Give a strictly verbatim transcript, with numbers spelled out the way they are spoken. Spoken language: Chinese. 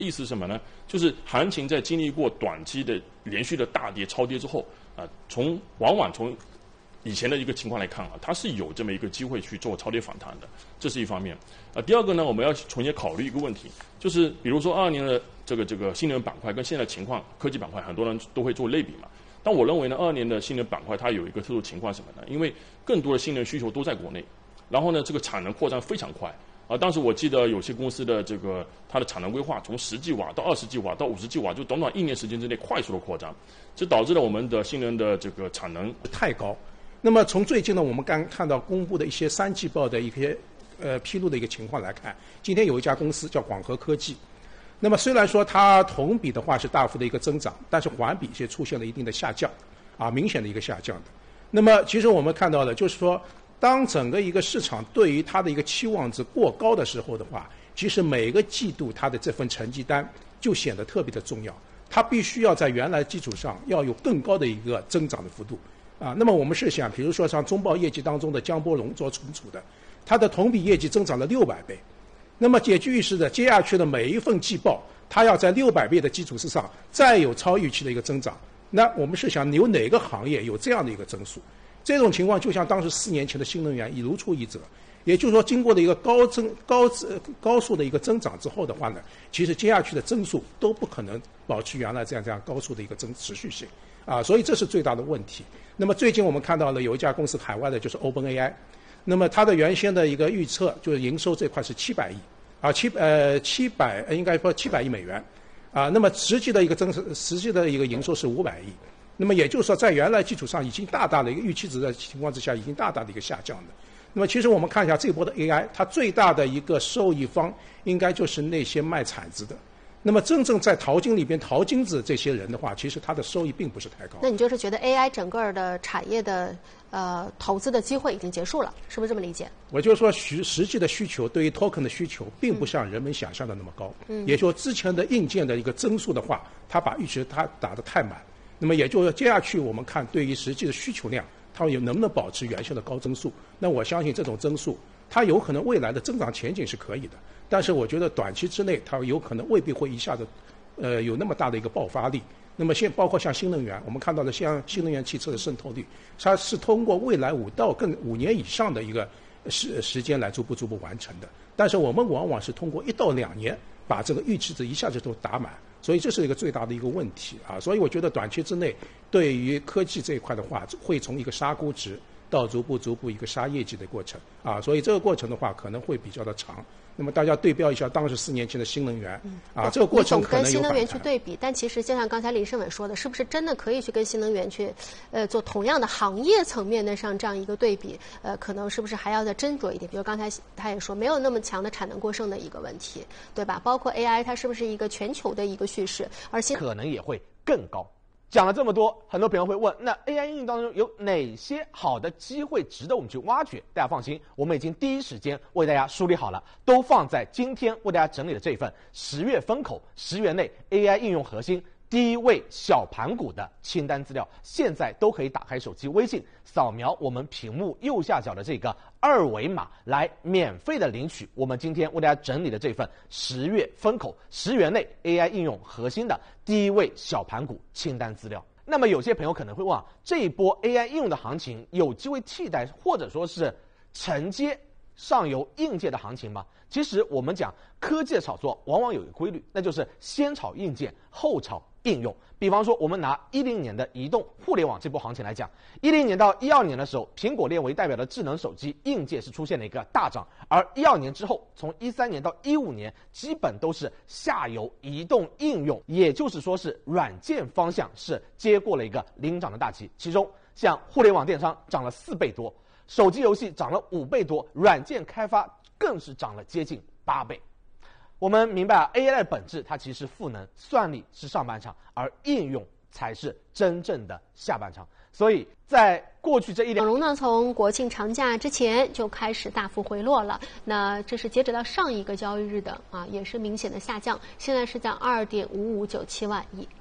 意思是什么呢？就是行情在经历过短期的连续的大跌、超跌之后，啊、呃，从往往从以前的一个情况来看啊，它是有这么一个机会去做超跌反弹的，这是一方面。啊、呃，第二个呢，我们要重新考虑一个问题，就是比如说二二年的这个这个新能源板块跟现在情况，科技板块很多人都会做类比嘛。但我认为呢，二二年的新能源板块它有一个特殊情况是什么呢？因为更多的新能源需求都在国内，然后呢，这个产能扩张非常快。啊，当时我记得有些公司的这个它的产能规划从十 G 瓦到二十 G 瓦到五十 G 瓦，就短短一年时间之内快速的扩张，这导致了我们的新能源的这个产能太高。那么从最近呢，我们刚看到公布的一些三季报的一些呃披露的一个情况来看，今天有一家公司叫广和科技，那么虽然说它同比的话是大幅的一个增长，但是环比却出现了一定的下降，啊，明显的一个下降的。那么其实我们看到的就是说，当整个一个市场对于它的一个期望值过高的时候的话，其实每个季度它的这份成绩单就显得特别的重要，它必须要在原来基础上要有更高的一个增长的幅度啊。那么我们是想，比如说像中报业绩当中的江波龙做存储的，它的同比业绩增长了六百倍，那么解具预示的接下去的每一份季报，它要在六百倍的基础之上再有超预期的一个增长。那我们是想有哪个行业有这样的一个增速？这种情况就像当时四年前的新能源已如出一辙，也就是说，经过了一个高增高高速的一个增长之后的话呢，其实接下去的增速都不可能保持原来这样这样高速的一个增持续性啊，所以这是最大的问题。那么最近我们看到了有一家公司海外的就是 OpenAI， 那么它的原先的一个预测就是营收这块是七百亿啊，七呃七百应该说七百亿美元啊，那么实际的一个增实际的一个营收是五百亿。那么也就是说，在原来基础上已经大大的一个预期值的情况之下，已经大大的一个下降的。那么其实我们看一下这波的 A I， 它最大的一个受益方应该就是那些卖铲子的。那么真正在淘金里边淘金子这些人的话，其实他的收益并不是太高。 那你就是觉得 A I 整个的产业的呃投资的机会已经结束了，是不是这么理解？ 我就说实实际的需求对于 token 的需求，并不像人们想象的那么高。嗯。也就说之前的硬件的一个增速的话，它把预期它打得太满。那么也就是接下去我们看对于实际的需求量，它也能不能保持原先的高增速？那我相信这种增速，它有可能未来的增长前景是可以的，但是我觉得短期之内它有可能未必会一下子，呃，有那么大的一个爆发力。那么现包括像新能源，我们看到的像新能源汽车的渗透率，它是通过未来五到更五年以上的一个时时间来逐步逐步完成的。但是我们往往是通过一到两年把这个预期值一下子都打满。所以这是一个最大的一个问题啊，所以我觉得短期之内对于科技这一块的话，会从一个杀估值到逐步逐步一个杀业绩的过程啊，所以这个过程的话可能会比较的长。那么大家对标一下当时四年前的新能源、嗯、啊，这个过程可能有跟新能源去对比，但其实就像刚才林胜伟说的，是不是真的可以去跟新能源去呃做同样的行业层面的上这样一个对比？呃，可能是不是还要再斟酌一点？比如刚才他也说，没有那么强的产能过剩的一个问题，对吧？包括 A I 它是不是一个全球的一个叙事，而新可能也会更高。讲了这么多，很多朋友会问，那 A I 应用当中有哪些好的机会值得我们去挖掘？大家放心，我们已经第一时间为大家梳理好了，都放在今天为大家整理的这份十月风口十元内 A I 应用核心第一位小盘股的清单资料，现在都可以打开手机微信，扫描我们屏幕右下角的这个二维码，来免费的领取我们今天为大家整理的这份十月风口十元内 A I 应用核心的第一位小盘股清单资料。那么有些朋友可能会问啊，这一波 A I 应用的行情有机会替代或者说是承接上游硬件的行情吗？其实我们讲科技的炒作往往有一个规律，那就是先炒硬件后炒应用。比方说我们拿一零年的移动互联网这波行情来讲，一零年到一二年的时候，苹果列为代表的智能手机硬件是出现了一个大涨，而一二年之后，从一三年到一五年基本都是下游移动应用，也就是说是软件方向是接过了一个领涨的大旗。其中像互联网电商涨了四倍多，手机游戏涨了五倍多，软件开发更是涨了接近八倍。我们明白啊 ，A I 的本质它其实是赋能，算力是上半场，而应用才是真正的下半场。所以在过去这一两， 小龙呢，从国庆长假之前就开始大幅回落了。那这是截止到上一个交易日的啊，也是明显的下降，现在是在二点五五九七万亿。